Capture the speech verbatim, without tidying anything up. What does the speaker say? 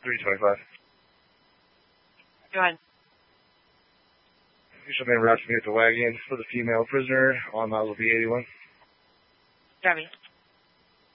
three twenty-five. Go ahead. Official name route to me at the wagon for the female prisoner on model B eighty-one. Copy.